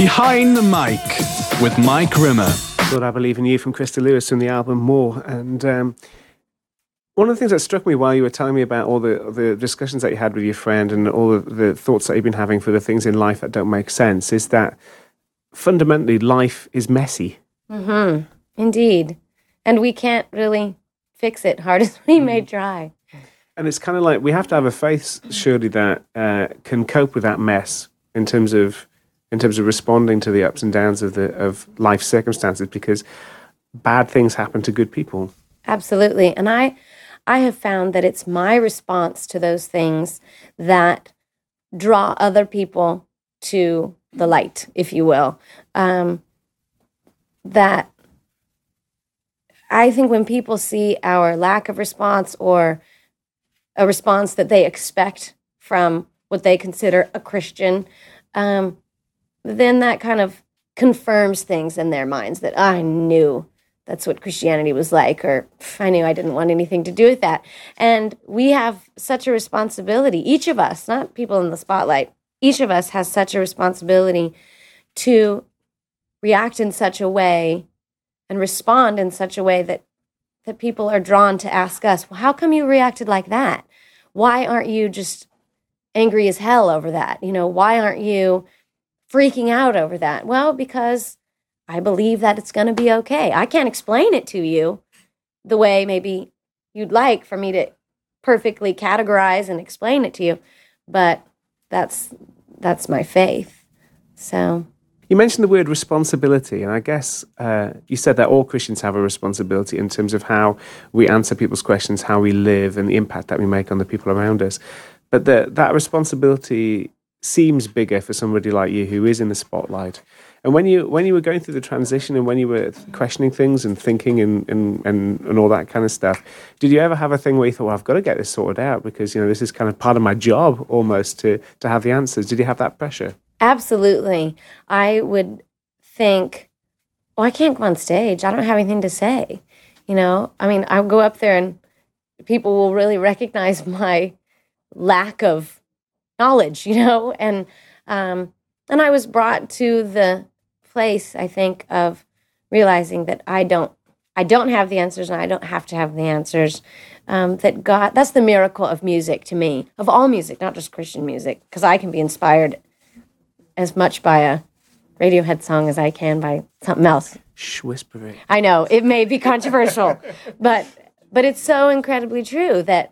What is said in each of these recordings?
Behind the Mic with Mike Rimmer. Lord, I Believe in You from Krista Lewis from the album More. And one of the things that struck me while you were telling me about all the discussions that you had with your friend and all the thoughts that you've been having for the things in life that don't make sense is that fundamentally life is messy. Mm-hmm. Indeed. And we can't really fix it, hard as we may try. And it's kind of like we have to have a faith, surely, that can cope with that mess in terms of responding to the ups and downs of life circumstances, because bad things happen to good people. Absolutely. And I have found that it's my response to those things that draw other people to the light, if you will. That I think when people see our lack of response or a response that they expect from what they consider a Christian, then that kind of confirms things in their minds that I knew that's what Christianity was like, or I knew I didn't want anything to do with that. And we have such a responsibility, each of us, not people in the spotlight, each of us has such a responsibility to react in such a way and respond in such a way that people are drawn to ask us, well, how come you reacted like that? Why aren't you just angry as hell over that? Why aren't you freaking out over that? Well, because I believe that it's going to be okay. I can't explain it to you the way maybe you'd like for me to perfectly categorize and explain it to you, but that's my faith. So you mentioned the word responsibility, and I guess you said that all Christians have a responsibility in terms of how we answer people's questions, how we live, and the impact that we make on the people around us. But that responsibility seems bigger for somebody like you who is in the spotlight. And when you were going through the transition and when you were questioning things and thinking and all that kind of stuff, did you ever have a thing where you thought, well, I've got to get this sorted out because, this is kind of part of my job almost to have the answers? Did you have that pressure? Absolutely. I would think, I can't go on stage. I don't have anything to say. I'll go up there and people will really recognize my lack of knowledge, and I was brought to the place, I think, of realizing that I don't have the answers and I don't have to have the answers. That God, that's the miracle of music to me, of all music, not just Christian music, because I can be inspired as much by a Radiohead song as I can by something else. Shh, whisper it. I know, it may be controversial, but it's so incredibly true that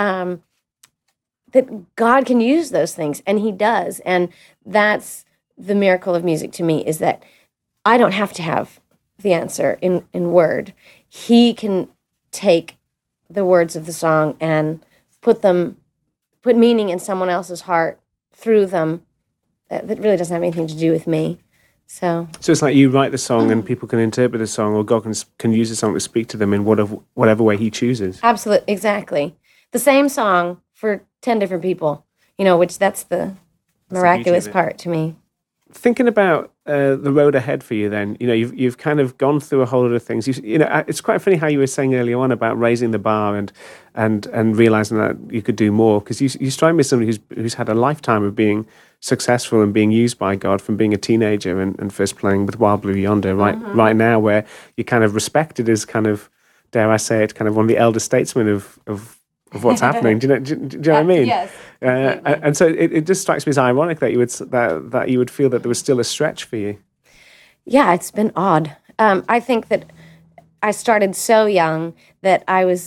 that God can use those things, and He does. And that's the miracle of music to me, is that I don't have to have the answer in word. He can take the words of the song and put meaning in someone else's heart through them that really doesn't have anything to do with me. So it's like you write the song and people can interpret the song, or God can use the song to speak to them in whatever way He chooses. Absolutely, exactly. The same song for 10 different people, which that's the miraculous part to me. Thinking about the road ahead for you then, you've kind of gone through a whole lot of things. It's quite funny how you were saying earlier on about raising the bar and realizing that you could do more, because you strike me as somebody who's had a lifetime of being successful and being used by God, from being a teenager and first playing with Wild Blue Yonder right now, where you're kind of respected as kind of, dare I say it, kind of one of the elder statesmen of what's happening. Do you know what I mean? Yes. And so it just strikes me as ironic that you would feel that there was still a stretch for you. Yeah, it's been odd. I think that I started so young that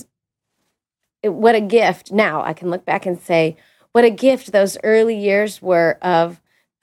what a gift. Now I can look back and say, what a gift those early years were of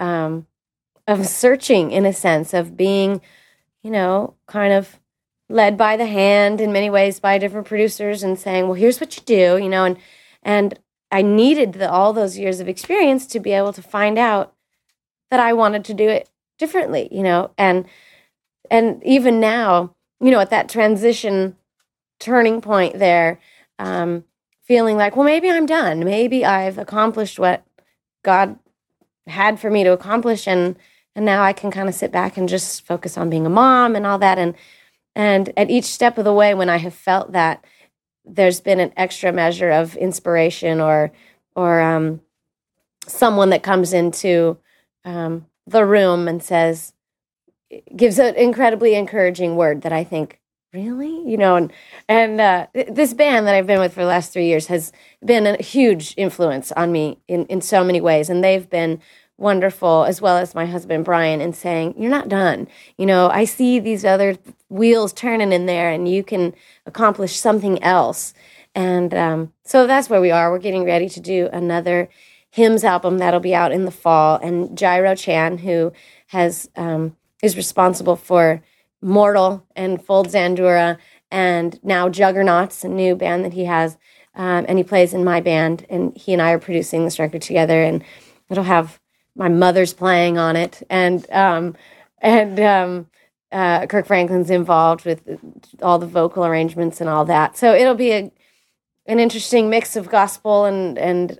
searching, in a sense, of being, kind of led by the hand in many ways by different producers and saying, well, here's what you do, and I needed all those years of experience to be able to find out that I wanted to do it differently, and even now, at that transition turning point there, feeling like, well, maybe I'm done. Maybe I've accomplished what God had for me to accomplish, and now I can kind of sit back and just focus on being a mom and all that. And at each step of the way, when I have felt that there's been an extra measure of inspiration or someone that comes in to the room and gives an incredibly encouraging word that I think, really? And this band that I've been with for the last 3 years has been a huge influence on me in so many ways. And they've been wonderful, as well as my husband, Brian, in saying, you're not done. I see these other wheels turning in there and you can accomplish something else. And so that's where we are. We're getting ready to do another hymns album that'll be out in the fall. And Jairo Chan, who is responsible for Mortal and Fold Zandura and now Juggernauts, a new band that he has, and he plays in my band, and he and I are producing this record together, and it'll have my mother's playing on it, and Kirk Franklin's involved with all the vocal arrangements and all that. So it'll be an interesting mix of gospel and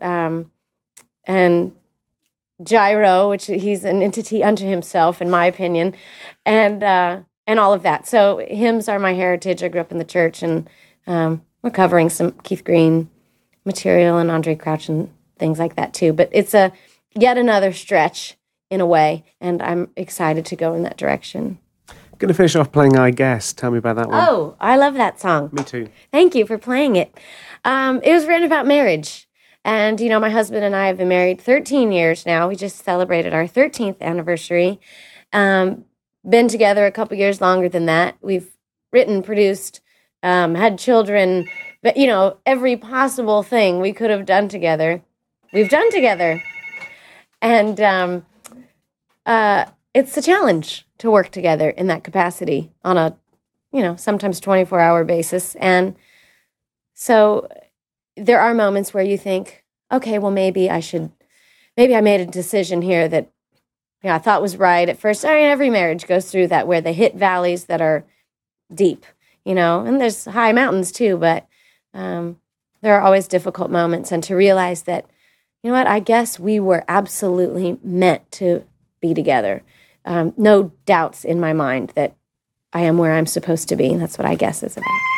gyro, which he's an entity unto himself, in my opinion, and all of that. So hymns are my heritage. I grew up in the church, and we're covering some Keith Green material and Andre Crouch and things like that too. But it's yet another stretch in a way, and I'm excited to go in that direction. Going to finish off playing I Guess. Tell me about that one. Oh, I love that song. Me too. Thank you for playing it. It was written about marriage. And, my husband and I have been married 13 years now. We just celebrated our 13th anniversary. Been together a couple years longer than that. We've written, produced, had children, but, every possible thing we could have done together, we've done together. And it's a challenge to work together in that capacity on a, sometimes 24-hour basis. And so there are moments where you think, okay, well, maybe I made a decision here that, I thought was right at first. Every marriage goes through that, where they hit valleys that are deep, and there's high mountains too, but there are always difficult moments. And to realize that, I guess we were absolutely meant to be together. No doubts in my mind that I am where I'm supposed to be. And that's what I guess is about.